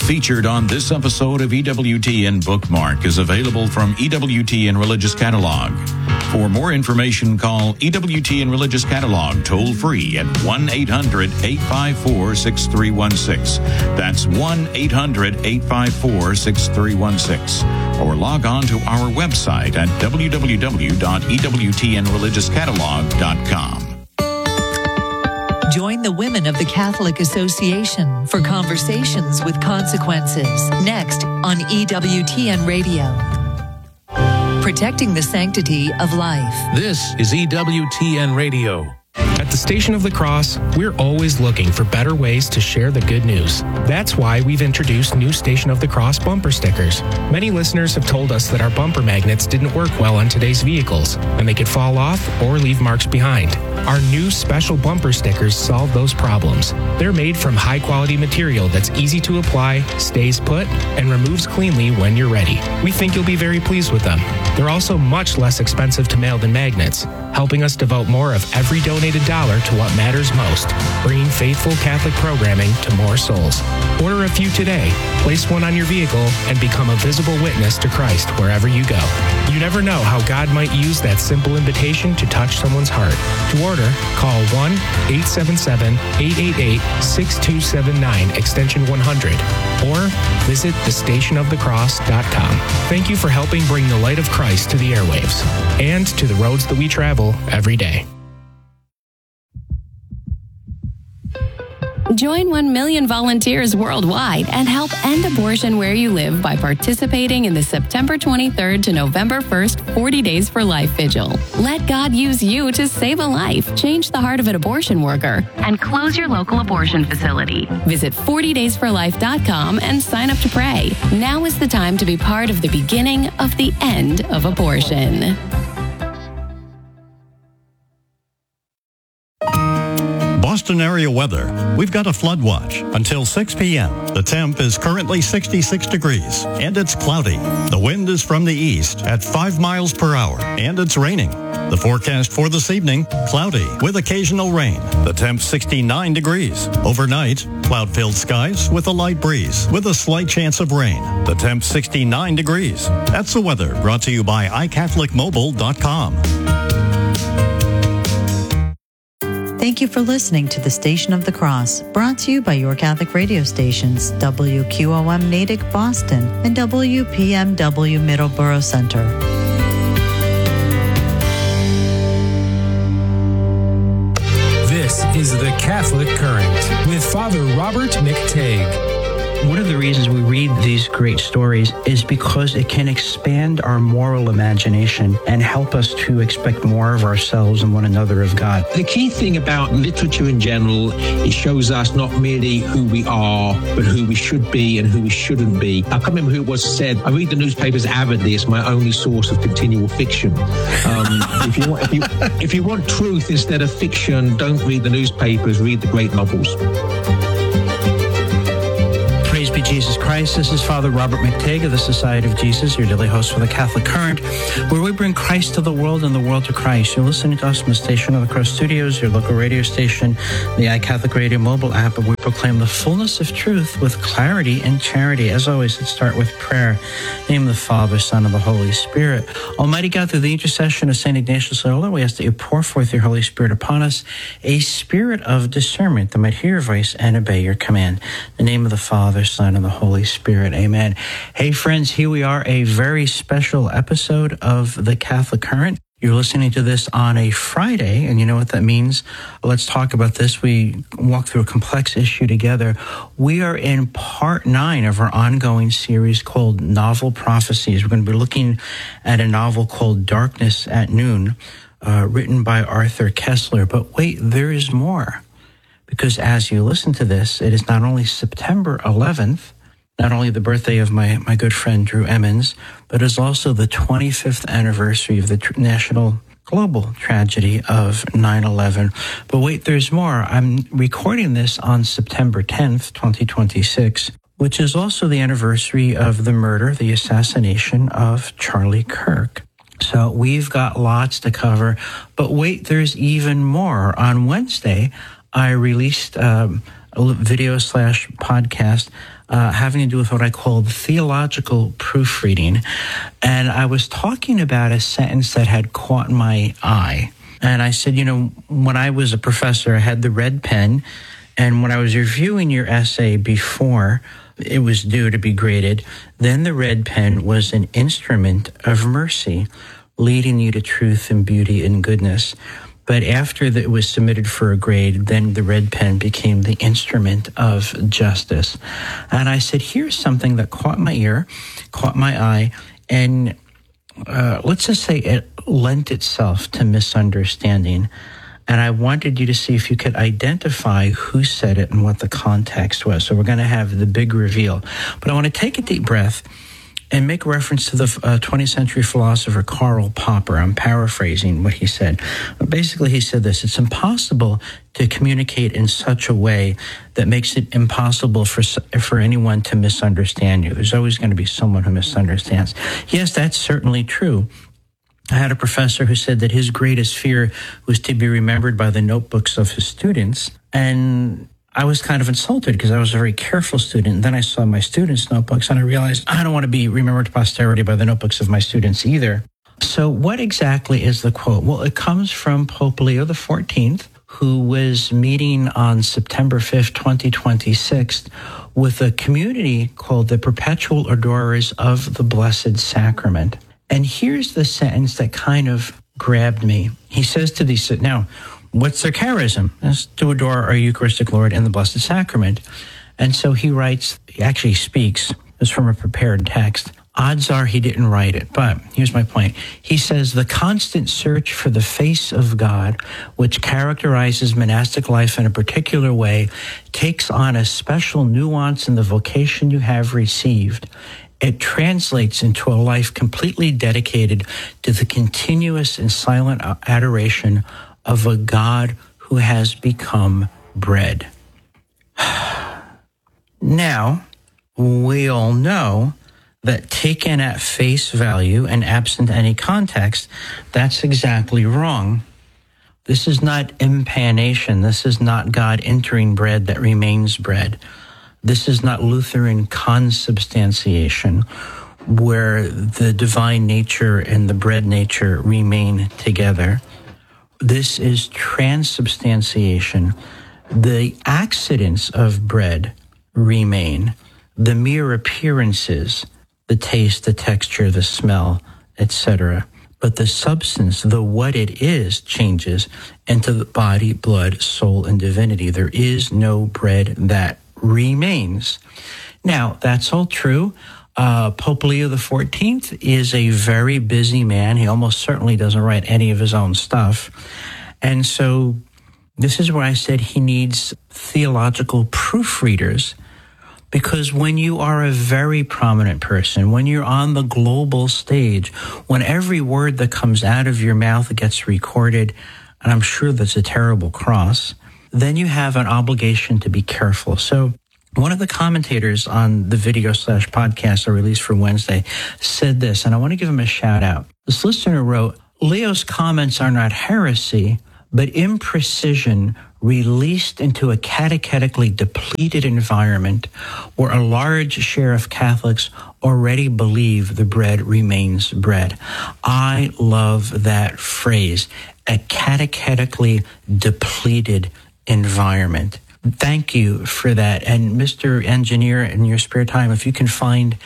Featured on this episode of EWTN Bookmark is available from EWTN Religious Catalog. For more information, call EWTN Religious Catalog toll-free at 1-800-854-6316. That's 1-800-854-6316. Or log on to our website at www.ewtnreligiouscatalog.com. Join the Women of the Catholic Association for Conversations with Consequences, next on EWTN Radio. Protecting the sanctity of life. This is EWTN Radio. At the Station of the Cross, we're always looking for better ways to share the good news. That's why we've introduced new Station of the Cross bumper stickers. Many listeners have told us that our bumper magnets didn't work well on today's vehicles, and they could fall off or leave marks behind. Our new special bumper stickers solve those problems. They're made from high-quality material that's easy to apply, stays put, and removes cleanly when you're ready. We think you'll be very pleased with them. They're also much less expensive to mail than magnets, helping us devote more of every donated dollar to what matters most, bringing faithful Catholic programming to more souls. Order a few today, place one on your vehicle, and become a visible witness to Christ wherever you go. You never know how God might use that simple invitation to touch someone's heart. To order, call 1-877-888-6279, extension 100, or visit thestationofthecross.com. Thank you for helping bring the light of Christ to the airwaves and to the roads that we travel every day. Join 1 million volunteers worldwide and help end abortion where you live by participating in the September 23rd to November 1st 40 Days for Life Vigil. Let God use you to save a life, change the heart of an abortion worker, and close your local abortion facility. Visit 40daysforlife.com and sign up to pray. Now is the time to be part of the beginning of the end of abortion. Boston area weather. We've got a flood watch until 6 p.m. The temp is currently 66 degrees and it's cloudy. The wind is from the east at 5 miles per hour and it's raining. The forecast for this evening, cloudy with occasional rain. The temp 69 degrees. Overnight, cloud-filled skies with a light breeze with a slight chance of rain. The temp 69 degrees. That's the weather brought to you by iCatholicMobile.com. Thank you for listening to the Station of the Cross, brought to you by your Catholic radio stations, WQOM Natick, Boston, and WPMW Middleborough Center. This is The Catholic Current with Father Robert McTague. One of the reasons we read these great stories is because it can expand our moral imagination and help us to expect more of ourselves and one another of God. The key thing about literature in general, it shows us not merely who we are, but who we should be and who we shouldn't be. I can't remember who it was said, I read the newspapers avidly. It's my only source of continual fiction. If you want truth instead of fiction, don't read the newspapers, read the great novels. Praise be Jesus Christ. This is Father Robert McTague of the Society of Jesus, your daily host for the Catholic Current, where we bring Christ to the world and the world to Christ. You're listening to us from the Station of the Cross Studios, your local radio station, the iCatholic Radio mobile app, and we proclaim the fullness of truth with clarity and charity. As always, let's start with prayer. In the name of the Father, Son, and the Holy Spirit. Almighty God, through the intercession of St. Ignatius Loyola, we ask that you pour forth your Holy Spirit upon us, a spirit of discernment that might hear your voice and obey your command. In the name of the Father, Son, and the Holy Spirit. Amen. Hey, friends, here we are, a very special episode of The Catholic Current. You're listening to this on a Friday, and you know what that means. Let's talk about this. We walk through a complex issue together. We are in part 9 of our ongoing series called Novel Prophecies. We're going to be looking at a novel called Darkness at Noon, written by Arthur Koestler. But wait, there is more. Because as you listen to this, it is not only September 11th, not only the birthday of my good friend Drew Emmons, but it's also the 25th anniversary of the national global tragedy of 9/11. But wait, there's more. I'm recording this on September 10th, 2026, which is also the anniversary of the murder, the assassination of Charlie Kirk. So we've got lots to cover. But wait, there's even more. On Wednesday, I released a video/podcast having to do with what I called theological proofreading. And I was talking about a sentence that had caught my eye. And I said, when I was a professor, I had the red pen. And when I was reviewing your essay before it was due to be graded, then the red pen was an instrument of mercy, leading you to truth and beauty and goodness. But after it was submitted for a grade, then the red pen became the instrument of justice. And I said, here's something that caught my ear, caught my eye, and let's just say it lent itself to misunderstanding. And I wanted you to see if you could identify who said it and what the context was. So we're going to have the big reveal. But I want to take a deep breath and make reference to the 20th century philosopher Karl Popper. I'm paraphrasing what he said. But basically, he said this: it's impossible to communicate in such a way that makes it impossible for anyone to misunderstand you. There's always going to be someone who misunderstands. Yes, that's certainly true. I had a professor who said that his greatest fear was to be remembered by the notebooks of his students. And I was kind of insulted because I was a very careful student. And then I saw my students' notebooks and I realized I don't want to be remembered to posterity by the notebooks of my students either. So what exactly is the quote? Well, it comes from Pope Leo XIV, who was meeting on September 5th, 2026, with a community called the Perpetual Adorers of the Blessed Sacrament. And here's the sentence that kind of grabbed me. He says to these, now, what's their charism? It's to adore our Eucharistic Lord in the Blessed Sacrament. And so he writes, he actually speaks, it's from a prepared text. Odds are he didn't write it, but here's my point. He says, the constant search for the face of God, which characterizes monastic life in a particular way, takes on a special nuance in the vocation you have received. It translates into a life completely dedicated to the continuous and silent adoration of a God who has become bread. Now, we all know that taken at face value and absent any context, that's exactly wrong. This is not impanation. This is not God entering bread that remains bread. This is not Lutheran consubstantiation, where the divine nature and the bread nature remain together. This is transubstantiation. The accidents of bread remain. The mere appearances, the taste, the texture, the smell, etc. But the substance, the what it is, changes into the body, blood, soul, and divinity. There is no bread that remains. Now, that's all true. Pope Leo XIV is a very busy man. He almost certainly doesn't write any of his own stuff. And so this is where I said he needs theological proofreaders, because when you are a very prominent person, when you're on the global stage, when every word that comes out of your mouth gets recorded, and I'm sure that's a terrible cross, then you have an obligation to be careful. So one of the commentators on the video/podcast I released for Wednesday said this, and I want to give him a shout out. This listener wrote, Leo's comments are not heresy, but imprecision released into a catechetically depleted environment where a large share of Catholics already believe the bread remains bread. I love that phrase, a catechetically depleted environment. Thank you for that. And Mr. Engineer, in your spare time, if you can find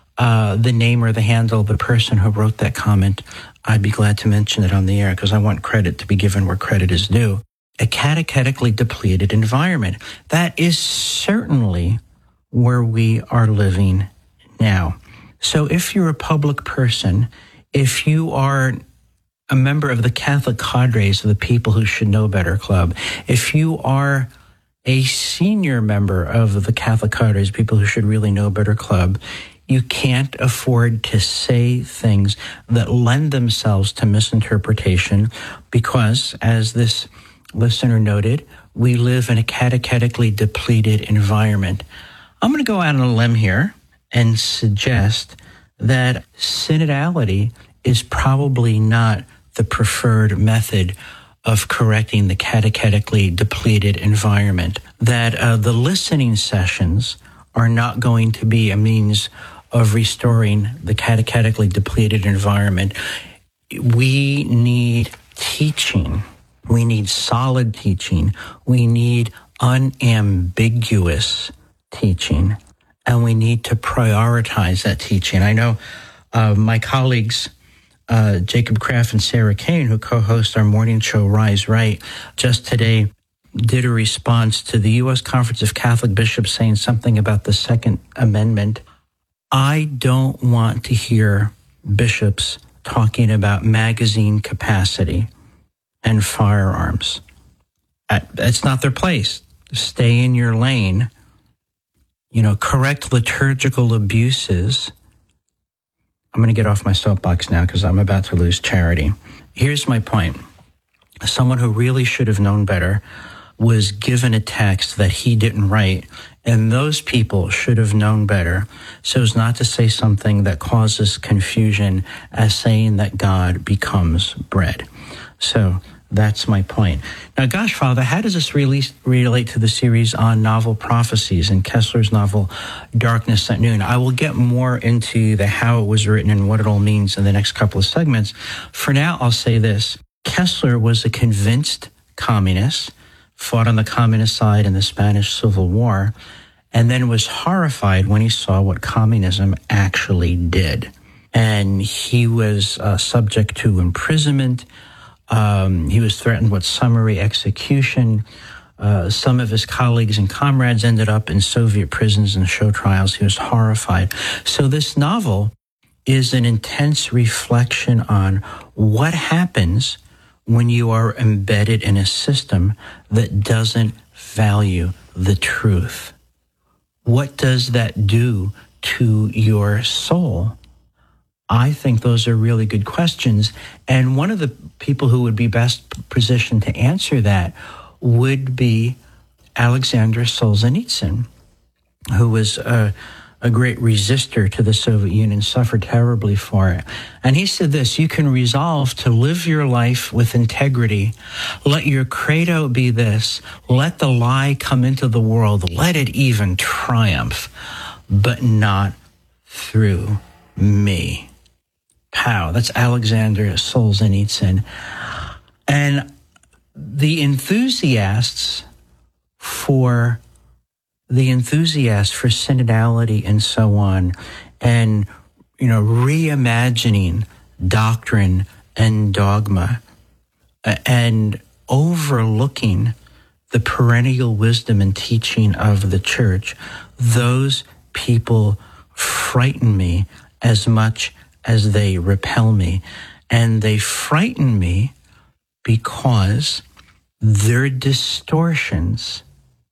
the name or the handle of the person who wrote that comment, I'd be glad to mention it on the air, because I want credit to be given where credit is due. A catechetically depleted environment. That is certainly where we are living now. So if you're a public person, if you are a member of the Catholic cadres of the People Who Should Know Better Club, if you are a senior member of the Catholic cadres, People Who Should Really Know Better Club, you can't afford to say things that lend themselves to misinterpretation, because, as this listener noted, we live in a catechetically depleted environment. I'm going to go out on a limb here and suggest that synodality is probably not the preferred method of correcting the catechetically depleted environment, that the listening sessions are not going to be a means of restoring the catechetically depleted environment. We need teaching. We need solid teaching. We need unambiguous teaching. And we need to prioritize that teaching. I know my colleagues, Jacob Kraft and Sarah Kane, who co-host our morning show, Rise Right, just today did a response to the U.S. Conference of Catholic Bishops saying something about the Second Amendment. I don't want to hear bishops talking about magazine capacity and firearms. It's not their place. Stay in your lane. Correct liturgical abuses. I'm going to get off my soapbox now because I'm about to lose charity. Here's my point. Someone who really should have known better was given a text that he didn't write, and those people should have known better so as not to say something that causes confusion as saying that God becomes bread. So that's my point. Now, gosh, Father, how does this relate to the series on novel prophecies and Kessler's novel, Darkness at Noon? I will get more into the how it was written and what it all means in the next couple of segments. For now, I'll say this. Kessler was a convinced communist, fought on the communist side in the Spanish Civil War, and then was horrified when he saw what communism actually did. And he was subject to imprisonment. He was threatened with summary execution. Some of his colleagues and comrades ended up in Soviet prisons and show trials. He was horrified. So this novel is an intense reflection on what happens when you are embedded in a system that doesn't value the truth. What does that do to your soul? I think those are really good questions. And one of the people who would be best positioned to answer that would be Alexander Solzhenitsyn, who was a great resistor to the Soviet Union, suffered terribly for it. And he said this: you can resolve to live your life with integrity. Let your credo be this: let the lie come into the world, let it even triumph, but not through me. Pow, that's Alexander Solzhenitsyn. And the enthusiasts for synodality and so on, and reimagining doctrine and dogma, and overlooking the perennial wisdom and teaching of the church, those people frighten me as much as they repel me. And they frighten me because their distortions,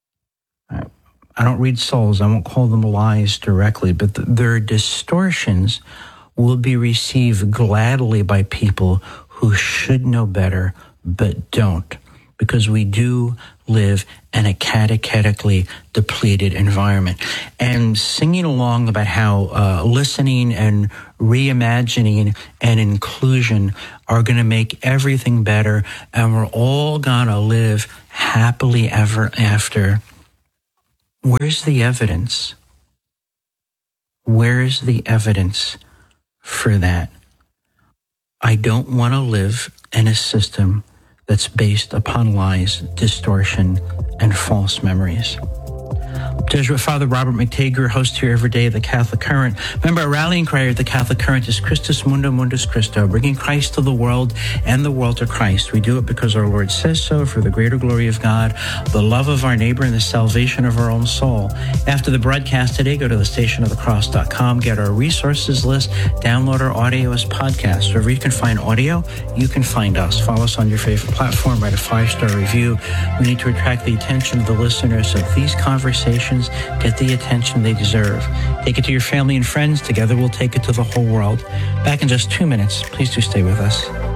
I don't read souls, I won't call them lies directly, but their distortions will be received gladly by people who should know better but don't, because we do live in a catechetically depleted environment. And singing along about how listening and reimagining and inclusion are going to make everything better, and we're all going to live happily ever after. Where's the evidence? Where's the evidence for that? I don't want to live in a system that's based upon lies, distortion, and false memories. Jesuit Father Robert McTager, host here every day of the Catholic Current. Remember, our rallying cry at the Catholic Current is Christus Mundo Mundus Christo, bringing Christ to the world and the world to Christ. We do it because our Lord says so, for the greater glory of God, the love of our neighbor, and the salvation of our own soul. After the broadcast today, go to thestationofthecross.com, get our resources list, download our audio as podcasts. Wherever you can find audio, you can find us. Follow us on your favorite platform, write a 5-star review. We need to attract the attention of the listeners so these conversations get the attention they deserve. Take it to your family and friends. Together we'll take it to the whole world. Back in just 2 minutes. Please do stay with us.